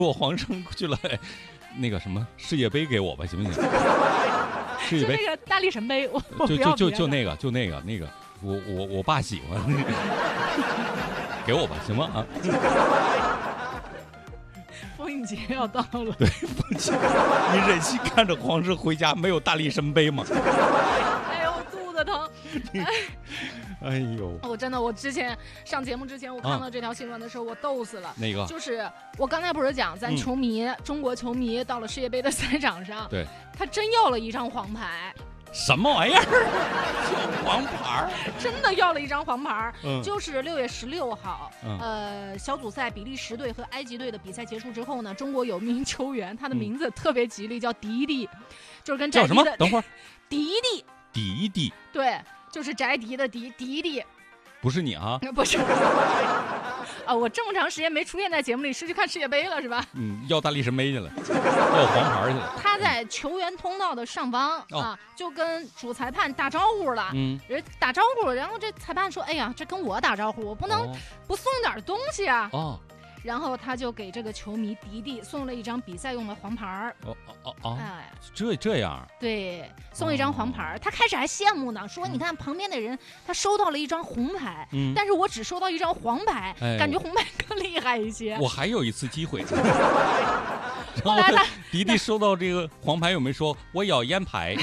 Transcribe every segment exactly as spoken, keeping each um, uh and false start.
我皇上去了，哎那个什么世界杯给我吧，行不行？世界杯就那个大力神杯，我我就不要就就就别的那个就那个那个，我我我爸喜欢，给我吧，行吗？啊， 风影节要到了， 对，不行，你忍心看着皇上回家没有大力神杯吗？ 哎呦，我肚子疼。 哎呦， 我真的，我之前上节目之前，我看到这条新闻的时候，我逗死了。 哪个？ 就是我刚才不是讲，咱球迷、嗯、中国球迷到了世界杯的赛场上， 对， 他真要了一张黄牌。 什么玩意儿？叫黄牌？ 真的要了一张黄牌。 嗯、 就是六月十六号， 嗯、 呃，小组赛比利时队和埃及队的比赛结束之后呢，中国有名球员，他的名字特别吉利，叫迪迪，就是跟叫什么？等会儿， 迪迪， 迪迪， 对。就是翟迪的迪迪迪， 不是你啊？ 不是啊，我这么长时间没出现在节目里，是去看世界杯了是吧？ 嗯，要大力神杯去了，要黄牌去了。 他在球员通道的上方、 哦、 啊，就跟主裁判打招呼了。 嗯， 人打招呼，然后这裁判说：“哎呀，这跟我打招呼，我不能不送点东西啊。” 哦。 然后他就给这个球迷迪迪送了一张比赛用的黄牌。 哦哦哦哦！ 哎， 这这样？ 对，送一张黄牌。哦、他开始还羡慕呢，说：“你看旁边的人，他收到了一张红牌，嗯、但是我只收到一张黄牌，哎、感觉红牌更厉害一些。” 我还有一次机会。 后来他迪迪收到这个黄牌有没有说我咬烟牌？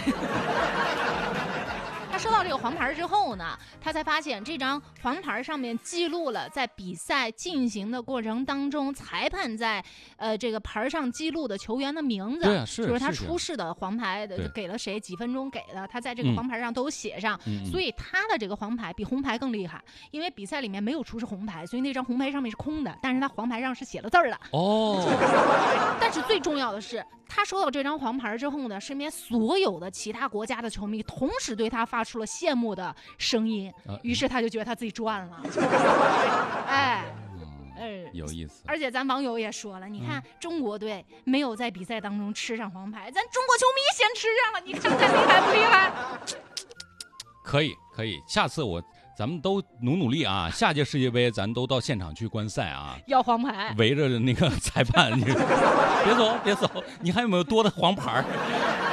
收到这个黄牌之后呢，他才发现这张黄牌上面记录了在比赛进行的过程当中，裁判在呃这个牌上记录的球员的名字， 对啊，是就是他出示的黄牌的给了谁，几分钟给的，他在这个黄牌上都写上、嗯，所以他的这个黄牌比红牌更厉害，因为比赛里面没有出示红牌，所以那张红牌上面是空的，但是他黄牌上是写了字儿的。 哦， 但是最重要的是，他收到这张黄牌之后呢，身边所有的其他国家的球迷同时对他发出了羡慕的声音，于是他就觉得他自己赚了。哎， 哎，有意思。 而且咱网友也说了，你看、嗯、中国队没有在比赛当中吃上黄牌，咱中国球迷先吃上了，你看看厉害不厉害？ 可以可以，下次我。咱们都努努力啊！下届世界杯咱都到现场去观赛啊！ 要黄牌， 围着那个裁判，你别走别走，你还有没有多的黄牌？